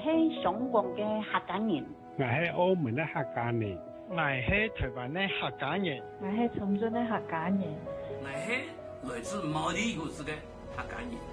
係香港嘅客家人， 我係澳門嘅客家人， 我係台灣嘅客家人， 我係長春嘅客家人， 我係來自毛地有市嘅客家人。